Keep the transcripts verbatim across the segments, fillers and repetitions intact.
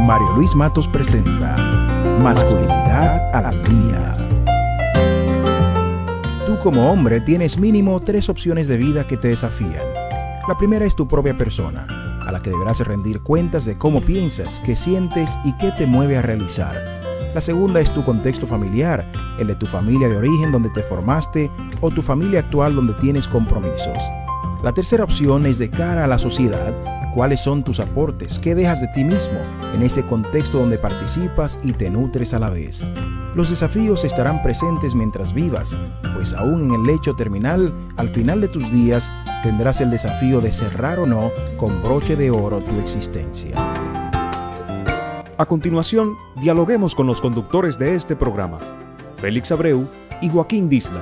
Mario Luis Matos presenta Masculinidad al Día. Tú como hombre tienes mínimo tres opciones de vida que te desafían. La primera es tu propia persona, a la que deberás rendir cuentas de cómo piensas, qué sientes y qué te mueve a realizar. La segunda es tu contexto familiar, el de tu familia de origen donde te formaste o tu familia actual donde tienes compromisos. La tercera opción es de cara a la sociedad. ¿Cuáles son tus aportes? ¿Qué dejas de ti mismo en ese contexto donde participas y te nutres a la vez? Los desafíos estarán presentes mientras vivas, pues aún en el lecho terminal, al final de tus días, tendrás el desafío de cerrar o no con broche de oro tu existencia. A continuación, dialoguemos con los conductores de este programa, Félix Abreu y Joaquín Disla.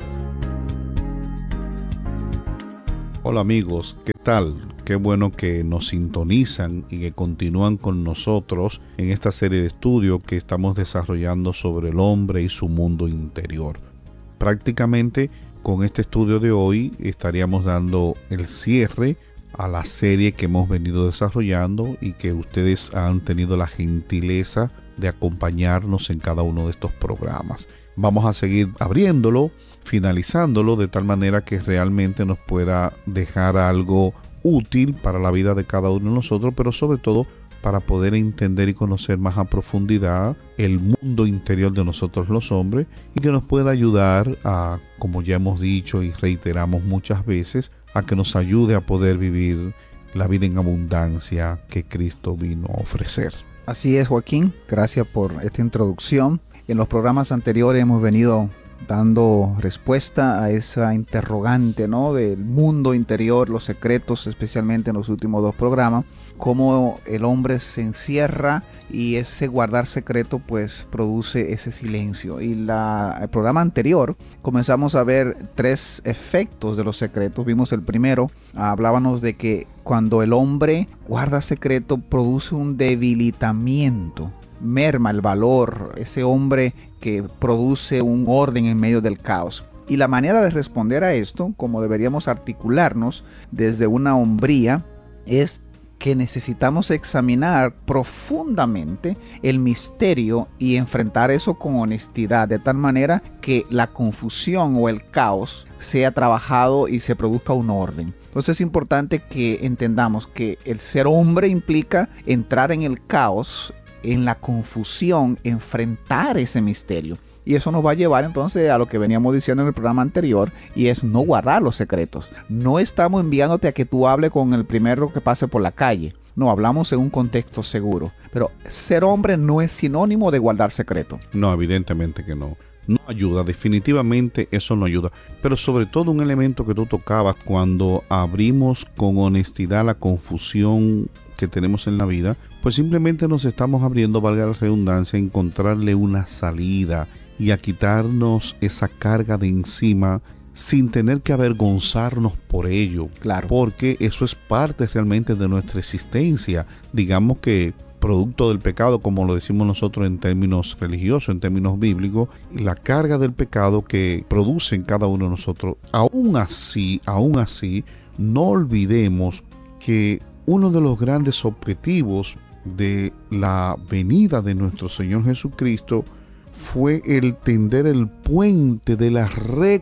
Hola amigos, ¿qué tal? Qué bueno que nos sintonizan y que continúan con nosotros en esta serie de estudios que estamos desarrollando sobre el hombre y su mundo interior. Prácticamente con este estudio de hoy estaríamos dando el cierre a la serie que hemos venido desarrollando y que ustedes han tenido la gentileza de acompañarnos en cada uno de estos programas. Vamos a seguir abriéndolo, finalizándolo de tal manera que realmente nos pueda dejar algo útil para la vida de cada uno de nosotros, pero sobre todo para poder entender y conocer más a profundidad el mundo interior de nosotros los hombres y que nos pueda ayudar a, como ya hemos dicho y reiteramos muchas veces, a que nos ayude a poder vivir la vida en abundancia que Cristo vino a ofrecer. Así es, Joaquín, gracias por esta introducción. En los programas anteriores hemos venido dando respuesta a esa interrogante, ¿no?, del mundo interior, los secretos, especialmente en los últimos dos programas, cómo el hombre se encierra y ese guardar secreto pues produce ese silencio. Y la, el programa anterior comenzamos a ver tres efectos de los secretos. Vimos el primero, hablábamos de que cuando el hombre guarda secreto produce un debilitamiento, merma el valor, ese hombre que produce un orden en medio del caos. Y la manera de responder a esto, como deberíamos articularnos desde una hombría, es que necesitamos examinar profundamente el misterio y enfrentar eso con honestidad, de tal manera que la confusión o el caos sea trabajado y se produzca un orden. Entonces es importante que entendamos que el ser hombre implica entrar en el caos, en la confusión, enfrentar ese misterio. Y eso nos va a llevar entonces a lo que veníamos diciendo en el programa anterior, y es no guardar los secretos. No estamos enviándote a que tú hables con el primero que pase por la calle. No, hablamos en un contexto seguro. Pero ser hombre no es sinónimo de guardar secreto. No, evidentemente que no. No ayuda, definitivamente eso no ayuda. Pero sobre todo un elemento que tú tocabas cuando abrimos con honestidad la confusión que tenemos en la vida, pues simplemente nos estamos abriendo, valga la redundancia, a encontrarle una salida y a quitarnos esa carga de encima sin tener que avergonzarnos por ello. Claro. Porque eso es parte realmente de nuestra existencia. Digamos que producto del pecado, como lo decimos nosotros en términos religiosos, en términos bíblicos, la carga del pecado que produce en cada uno de nosotros. Aún así, aún así, no olvidemos que uno de los grandes objetivos de la venida de nuestro Señor Jesucristo fue el tender el puente de la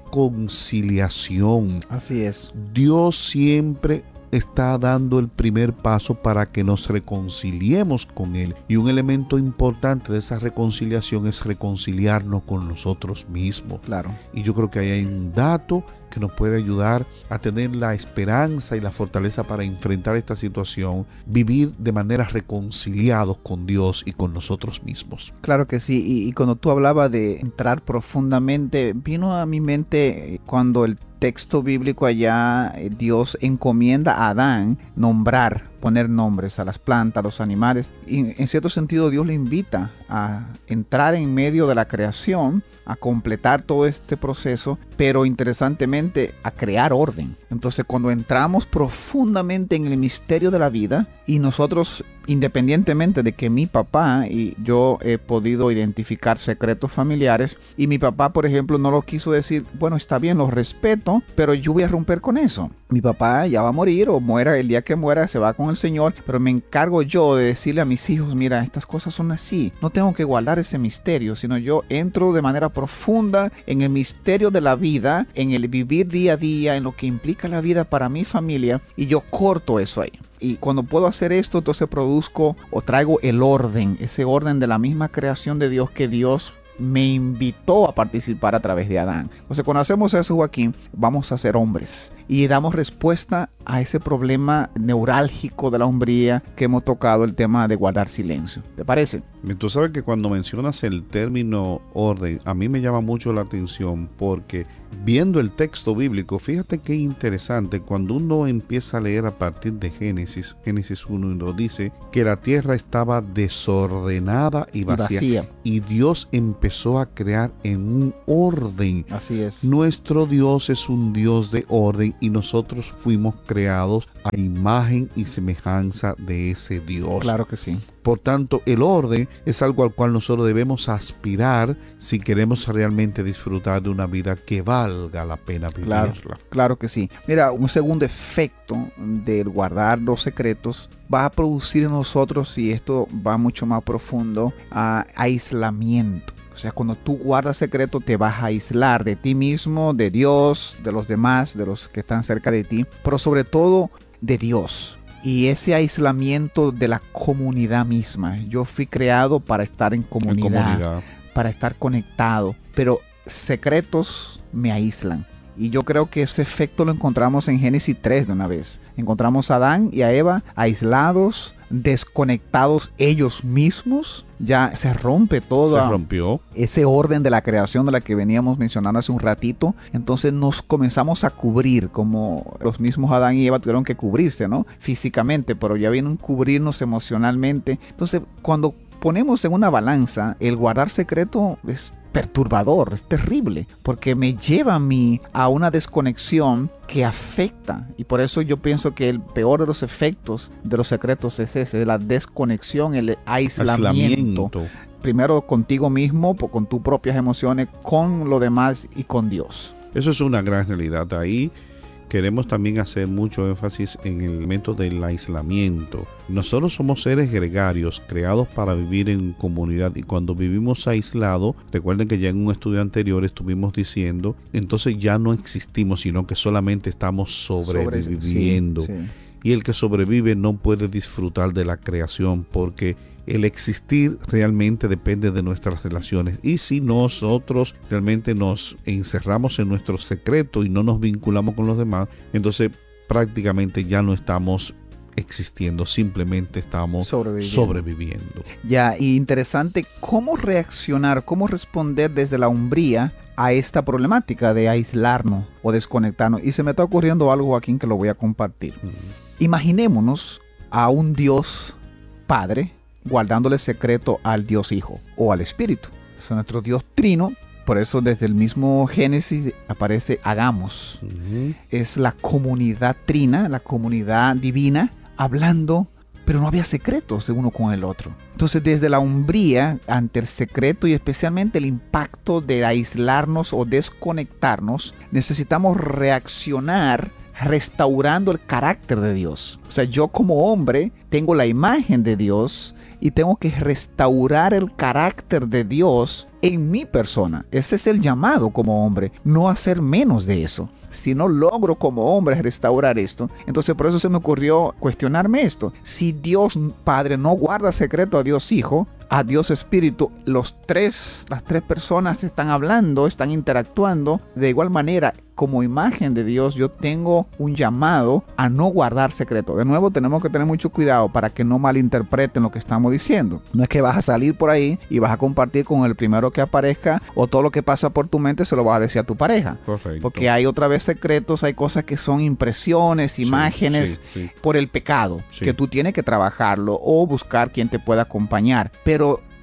reconciliación. Así es. Dios siempre está dando el primer paso para que nos reconciliemos con Él. Y un elemento importante de esa reconciliación es reconciliarnos con nosotros mismos. Claro. Y yo creo que ahí hay un dato que nos puede ayudar a tener la esperanza y la fortaleza para enfrentar esta situación, vivir de manera reconciliados con Dios y con nosotros mismos. Claro que sí, y, y cuando tú hablabas de entrar profundamente, vino a mi mente cuando el texto bíblico allá, Dios encomienda a Adán nombrar, poner nombres a las plantas, a los animales, y en cierto sentido Dios le invita a entrar en medio de la creación, a completar todo este proceso, pero interesantemente a crear orden. Entonces cuando entramos profundamente en el misterio de la vida, y nosotros, independientemente de que mi papá y yo he podido identificar secretos familiares, y mi papá por ejemplo no lo quiso decir, bueno, está bien, lo respeto, pero yo voy a romper con eso. mi papá ya va a morir o muera el día que muera, se va con el Señor, pero me encargo yo de decirle a mis hijos, mira, estas cosas son así. No tengo que guardar ese misterio, sino yo entro de manera profunda en el misterio de la vida, en el vivir día a día, en lo que implica la vida para mi familia, y yo corto eso ahí. Y cuando puedo hacer esto, entonces produzco o traigo el orden, ese orden de la misma creación de Dios que Dios me invitó a participar a través de Adán. Entonces, cuando hacemos eso, Joaquín, vamos a ser hombres y damos respuesta a ese problema neurálgico de la hombría que hemos tocado, el tema de guardar silencio. ¿Te parece? Tú sabes que cuando mencionas el término orden, a mí me llama mucho la atención porque viendo el texto bíblico, fíjate qué interesante, cuando uno empieza a leer a partir de Génesis, Génesis uno y dos dice que la tierra estaba desordenada y vacía, vacía. Y Dios empezó a crear en un orden. Así es. Nuestro Dios es un Dios de orden y nosotros fuimos creados a imagen y semejanza de ese Dios. Claro que sí. Por tanto, el orden es algo al cual nosotros debemos aspirar si queremos realmente disfrutar de una vida que valga la pena vivirla. Claro, claro que sí. Mira, un segundo efecto del guardar los secretos va a producir en nosotros, y esto va mucho más profundo, a aislamiento. O sea, cuando tú guardas secreto, te vas a aislar de ti mismo, de Dios, de los demás, de los que están cerca de ti, pero sobre todo de Dios. Y ese aislamiento de la comunidad misma. Yo fui creado para estar en comunidad, en comunidad, para estar conectado, pero secretos me aíslan. Y yo creo que ese efecto lo encontramos en Génesis tres de una vez. Encontramos a Adán y a Eva aislados, desconectados ellos mismos. Ya se rompe todo. Se rompió. Ese orden de la creación de la que veníamos mencionando hace un ratito. Entonces nos comenzamos a cubrir, como los mismos Adán y Eva tuvieron que cubrirse, ¿no? Físicamente, pero ya vienen a cubrirnos emocionalmente. Entonces, cuando ponemos en una balanza, el guardar secreto es perturbador, es terrible, porque me lleva a mí a una desconexión que afecta, y por eso yo pienso que el peor de los efectos de los secretos es ese, la desconexión, el aislamiento, aislamiento. Primero contigo mismo, con tus propias emociones, con lo demás y con Dios. Eso es una gran realidad. Ahí queremos también hacer mucho énfasis en el elemento del aislamiento. Nosotros somos seres gregarios, creados para vivir en comunidad, y cuando vivimos aislados, recuerden que ya en un estudio anterior estuvimos diciendo, entonces ya no existimos, sino que solamente estamos sobreviviendo. Sobre, sí, sí. Y el que sobrevive no puede disfrutar de la creación, porque el existir realmente depende de nuestras relaciones. Y si nosotros realmente nos encerramos en nuestro secreto y no nos vinculamos con los demás, entonces prácticamente ya no estamos existiendo, simplemente estamos sobreviviendo. sobreviviendo. Ya, y interesante cómo reaccionar, cómo responder desde la hombría a esta problemática de aislarnos o desconectarnos. Y se me está ocurriendo algo, Joaquín, que lo voy a compartir. Uh-huh. Imaginémonos a un Dios Padre guardándole secreto al Dios Hijo o al Espíritu. Es nuestro Dios trino. Por eso desde el mismo Génesis aparece hagamos. Uh-huh. Es la comunidad trina, la comunidad divina, hablando, pero no había secretos de uno con el otro. Entonces desde la hombría ante el secreto, y especialmente el impacto de aislarnos o desconectarnos, necesitamos reaccionar restaurando el carácter de Dios. O sea, yo como hombre tengo la imagen de Dios y tengo que restaurar el carácter de Dios en mi persona. Ese es el llamado como hombre, no hacer menos de eso. Si no logro como hombre restaurar esto, entonces por eso se me ocurrió cuestionarme esto. Si Dios Padre no guarda secreto a Dios Hijo, a Dios Espíritu, los tres, las tres personas están hablando, están interactuando de igual manera. Como imagen de Dios, yo tengo un llamado a no guardar secreto. De nuevo, tenemos que tener mucho cuidado para que no malinterpreten lo que estamos diciendo. No es que vas a salir por ahí y vas a compartir con el primero que aparezca, o todo lo que pasa por tu mente se lo vas a decir a tu pareja. Correcto. Porque hay otra vez secretos, hay cosas que son impresiones, imágenes, sí, sí, sí. por el pecado, sí. que tú tienes que trabajarlo o buscar quien te pueda acompañar. Pero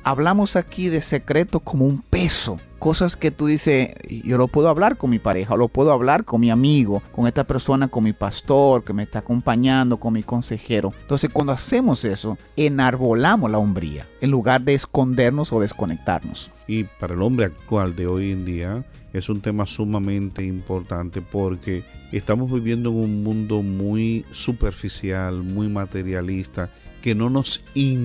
hablamos aquí de secretos como un peso. Cosas que tú dices, yo lo puedo hablar con mi pareja, o lo puedo hablar con mi amigo, con esta persona, con mi pastor que me está acompañando, con mi consejero. Entonces, cuando hacemos eso, enarbolamos la hombría, en lugar de escondernos o desconectarnos. Y para el hombre actual de hoy en día es un tema sumamente importante porque estamos viviendo en un mundo muy superficial, muy materialista, que no nos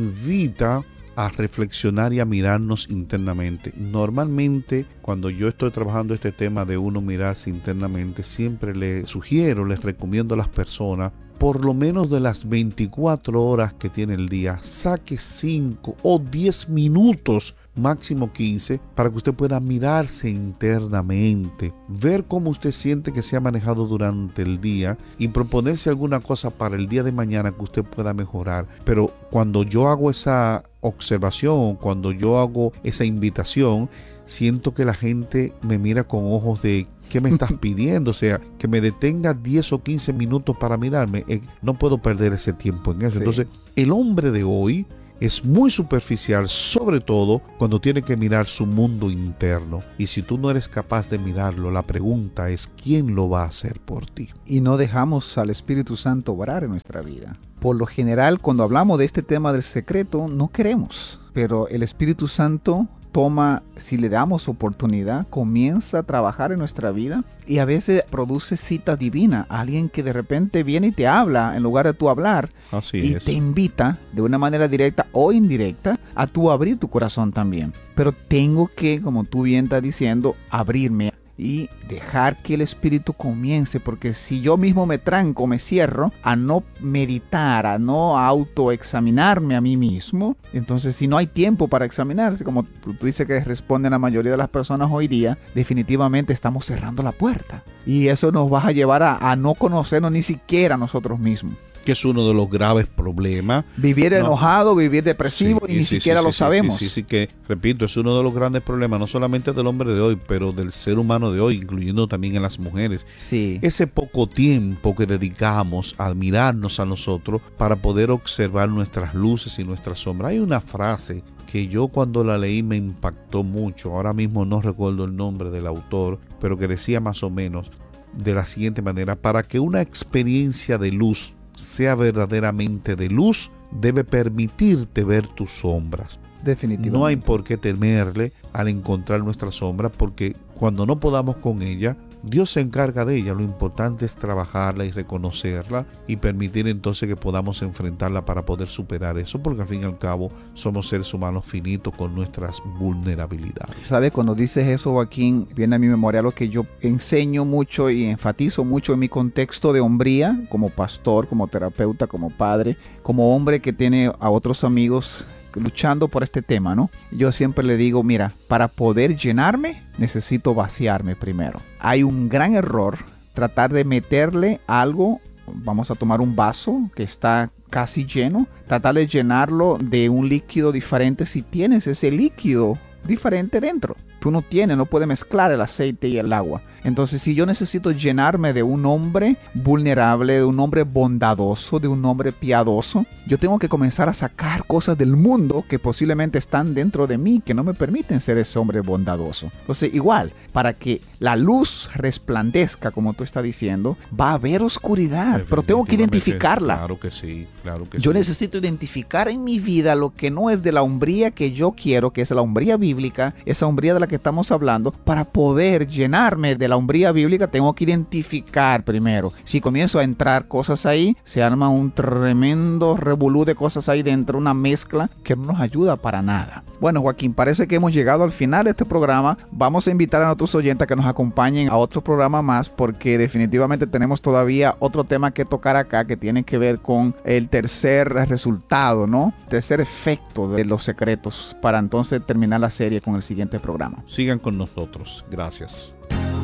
invita a reflexionar y a mirarnos internamente. Normalmente, cuando yo estoy trabajando este tema de uno mirarse internamente, siempre le sugiero, les recomiendo a las personas, por lo menos de las veinticuatro horas que tiene el día, saque cinco o diez minutos, máximo quince, para que usted pueda mirarse internamente, ver cómo usted siente que se ha manejado durante el día y proponerse alguna cosa para el día de mañana que usted pueda mejorar. Pero cuando yo hago esa observación, cuando yo hago esa invitación, siento que la gente me mira con ojos de ¿qué me estás pidiendo? O sea, que me detenga diez o quince minutos para mirarme. Eh, no puedo perder ese tiempo en eso. Sí. Entonces, el hombre de hoy es muy superficial, sobre todo cuando tiene que mirar su mundo interno. Y si tú no eres capaz de mirarlo, la pregunta es, ¿quién lo va a hacer por ti? Y no dejamos al Espíritu Santo obrar en nuestra vida. Por lo general, cuando hablamos de este tema del secreto, no queremos. Pero el Espíritu Santo toma, si le damos oportunidad, comienza a trabajar en nuestra vida y a veces produce cita divina. Alguien que de repente viene y te habla en lugar de tú hablar. Así y es. Te invita de una manera directa o indirecta a tú abrir tu corazón también. Pero tengo que, como tú bien estás diciendo, abrirme y dejar que el Espíritu comience, porque si yo mismo me tranco, me cierro a no meditar, a no autoexaminarme a mí mismo, entonces si no hay tiempo para examinarse, como tú, tú dices que responden la mayoría de las personas hoy día, definitivamente estamos cerrando la puerta y eso nos va a llevar a, a no conocernos ni siquiera a nosotros mismos. Que es uno de los graves problemas. Vivir enojado, no. vivir depresivo sí, y ni sí, siquiera sí, lo sí, sabemos. Sí, sí, sí, que, repito, es uno de los grandes problemas, no solamente del hombre de hoy, pero del ser humano de hoy, incluyendo también en las mujeres. Sí. Ese poco tiempo que dedicamos a mirarnos a nosotros para poder observar nuestras luces y nuestras sombras. Hay una frase que yo cuando la leí me impactó mucho, ahora mismo no recuerdo el nombre del autor, pero que decía más o menos de la siguiente manera: para que una experiencia de luz sea verdaderamente de luz, debe permitirte ver tus sombras. Definitivamente. No hay por qué temerle al encontrar nuestra sombra, porque cuando no podamos con ella, Dios se encarga de ella. Lo importante es trabajarla y reconocerla y permitir entonces que podamos enfrentarla para poder superar eso, porque al fin y al cabo somos seres humanos finitos con nuestras vulnerabilidades. ¿Sabe? Cuando dices eso, Joaquín, viene a mi memoria lo que yo enseño mucho y enfatizo mucho en mi contexto de hombría, como pastor, como terapeuta, como padre, como hombre que tiene a otros amigos luchando por este tema, ¿no? Yo siempre le digo, mira, para poder llenarme, necesito vaciarme primero. Hay un gran error tratar de meterle algo, vamos a tomar un vaso que está casi lleno, tratar de llenarlo de un líquido diferente si tienes ese líquido diferente dentro. Tú no tienes, no puedes mezclar el aceite y el agua. Entonces, si yo necesito llenarme de un hombre vulnerable, de un hombre bondadoso, de un hombre piadoso, yo tengo que comenzar a sacar cosas del mundo que posiblemente están dentro de mí, que no me permiten ser ese hombre bondadoso. Entonces, igual, para que la luz resplandezca, como tú estás diciendo, va a haber oscuridad, pero tengo que identificarla. Claro que sí, claro que yo sí. necesito identificar en mi vida lo que no es de la hombría que yo quiero, que es la hombría bíblica, esa hombría de la que estamos hablando. Para poder llenarme de la hombría bíblica, tengo que identificar primero. Si comienzo a entrar cosas ahí, se arma un tremendo revolú de cosas ahí dentro, una mezcla que no nos ayuda para nada. Bueno, Joaquín, parece que hemos llegado al final de este programa. Vamos a invitar a nuestros oyentes a que nos acompañen a otro programa más, porque definitivamente tenemos todavía otro tema que tocar acá que tiene que ver con el tercer resultado, ¿no? Tercer efecto de los secretos, para entonces terminar la serie con el siguiente programa. Sigan con nosotros. Gracias.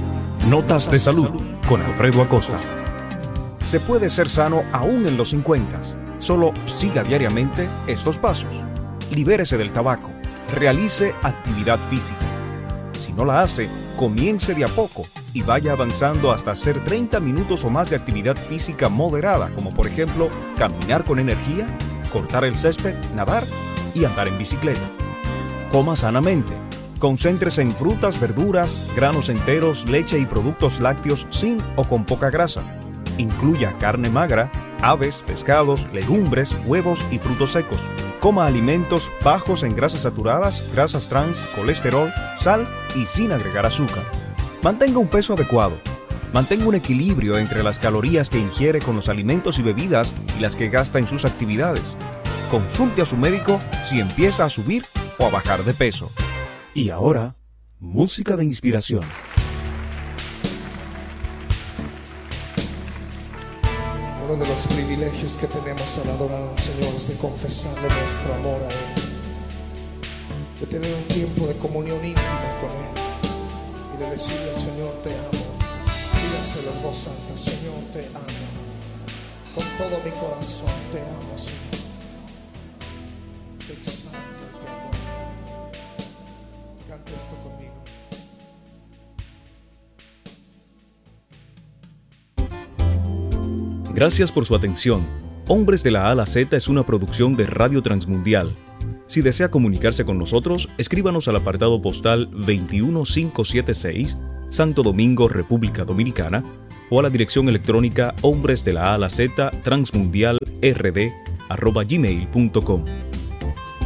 Notas de salud con Alfredo Acosta. Se puede ser sano aún en los cincuenta. Solo siga diariamente estos pasos. Libérese del tabaco. Realice actividad física. Si no la hace, comience de a poco y vaya avanzando hasta hacer treinta minutos o más de actividad física moderada, como por ejemplo caminar con energía, cortar el césped, nadar y andar en bicicleta. Coma sanamente. Concéntrese en frutas, verduras, granos enteros, leche y productos lácteos sin o con poca grasa. Incluya carne magra, aves, pescados, legumbres, huevos y frutos secos. Coma alimentos bajos en grasas saturadas, grasas trans, colesterol, sal y sin agregar azúcar. Mantenga un peso adecuado. Mantenga un equilibrio entre las calorías que ingiere con los alimentos y bebidas y las que gasta en sus actividades. Consulte a su médico si empieza a subir o a bajar de peso. Y ahora, música de inspiración. Uno de los privilegios que tenemos al adorar al Señor es de confesarle nuestro amor a Él, de tener un tiempo de comunión íntima con Él y de decirle al Señor te amo. Dígaselo en voz alta: Señor te amo, con todo mi corazón te amo, Señor. Te exalto y te adoro. Canta esto conmigo. Gracias por su atención. Hombres de la A a la Z es una producción de Radio Transmundial. Si desea comunicarse con nosotros, escríbanos al apartado postal veintiuno mil quinientos setenta y seis, Santo Domingo, República Dominicana, o a la dirección electrónica hombres de la A a la Z transmundial rd arroba gmail punto com.